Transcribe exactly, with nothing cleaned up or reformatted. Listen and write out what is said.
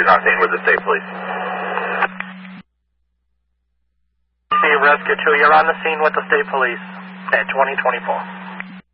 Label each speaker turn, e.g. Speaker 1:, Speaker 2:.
Speaker 1: She's on scene with the state police.
Speaker 2: See Rescue two, you're on the scene with the state police at twenty twenty-four.